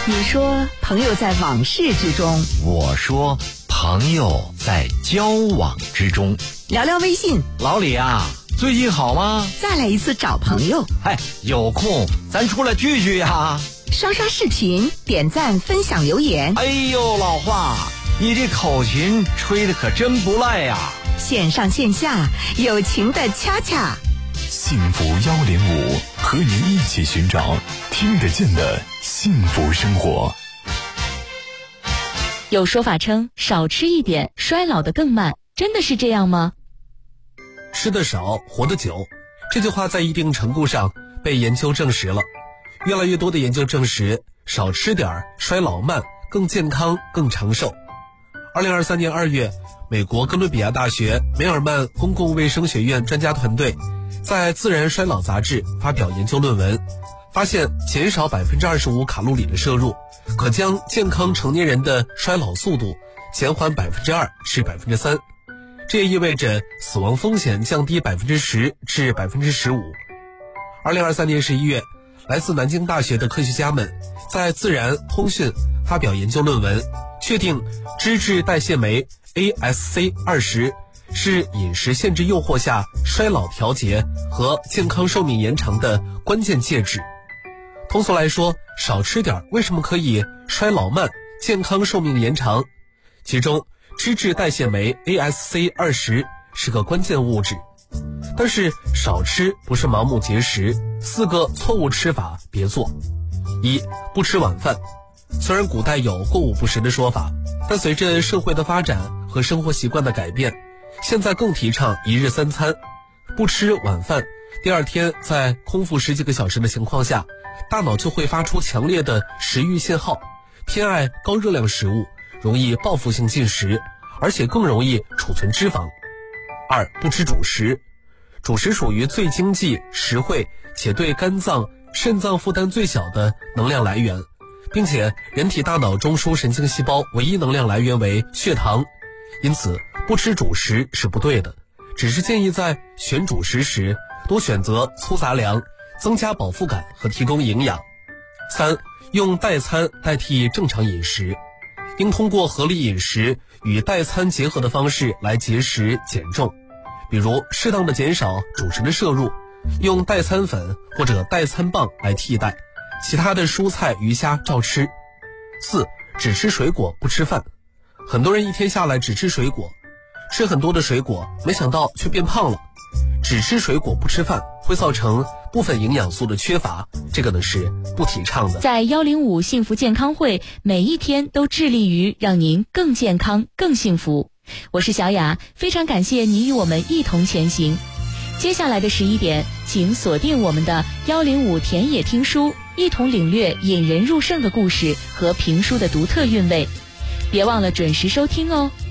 你说朋友在往事之中， 我说朋友在交往之中。 聊聊微信， 老李啊，最近好吗？ 再来一次找朋友。 有空咱出来聚聚呀。 刷刷视频，点赞分享留言。 哎呦，老华，你这口琴吹得可真不赖呀。 线上线下友情的恰恰。 幸福105，和您一起寻找听得见的幸福生活。 有说法称，少吃一点，衰老得更慢，真的是这样吗？ 吃得少，活得久，这句话在一定程度上被研究证实了。越来越多的研究证实，少吃点儿，衰老慢，更健康，更长寿。2023年2月，美国哥伦比亚大学梅尔曼公共卫生学院专家团队在《自然衰老》杂志发表研究论文，发现减少25%卡路里的摄入，可将健康成年人的衰老速度减缓2%至3%，这也意味着死亡风险降低10%至15%。2023年11月，来自南京大学的科学家们在《自然通讯》发表研究论文，确定脂质代谢酶 ASC20是饮食限制诱惑下衰老调节和健康寿命延长的关键介质。通俗来说，少吃点为什么可以衰老慢、健康寿命延长？其中，脂质代谢酶 ASC20是个关键物质。但是少吃不是盲目节食，4个错误吃法别做。1. 不吃晚饭。虽然古代有过午不食的说法，但随着社会的发展和生活习惯的改变，现在更提倡1日3餐。不吃晚饭，第二天在空腹10几个小时的情况下，大脑就会发出强烈的食欲信号，偏爱高热量食物，容易报复性进食，而且更容易储存脂肪。2. 不吃主食。主食属于最经济、实惠且对肝脏、肾脏负担最小的能量来源，并且人体大脑中枢神经细胞唯一能量来源为血糖，因此不吃主食是不对的，只是建议在选主食时多选择粗杂粮，增加饱腹感和提供营养。3. 用代餐代替正常饮食。应通过合理饮食与代餐结合的方式来节食减重，比如适当的减少主食的摄入，用代餐粉或者代餐棒来替代，其他的蔬菜鱼虾照吃。4. 只吃水果不吃饭。很多人一天下来只吃水果，吃很多的水果，没想到却变胖了。只吃水果不吃饭会造成部分营养素的缺乏，这个呢是不提倡的。 在105幸福健康会，每一天都致力于让您更健康更幸福。我是小雅，非常感谢你与我们一同前行。接下来的11点，请锁定我们的105田野听书，一同领略引人入胜的故事和评书的独特韵味。别忘了准时收听哦。